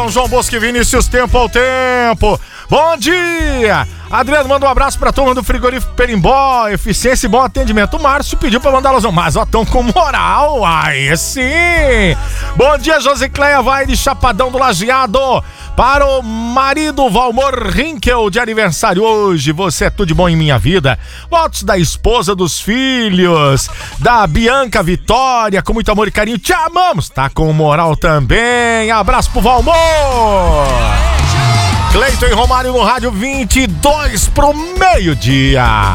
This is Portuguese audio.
São João Bosco e Vinícius, tempo ao tempo. Bom dia! Adriano manda um abraço pra turma do Frigorífico Perimbó, eficiência e bom atendimento. O Márcio pediu pra mandar alusão, mas ó, tão com moral, aí sim! Bom dia, Josicleia, vai de Chapadão do Lajeado. Para o marido Valmor Rinkel, de aniversário hoje, você é tudo de bom em minha vida. Votos da esposa, dos filhos, da Bianca Vitória, com muito amor e carinho, te amamos, tá com moral também. Abraço pro Valmor. Cleiton e Romário no rádio 22 pro meio-dia.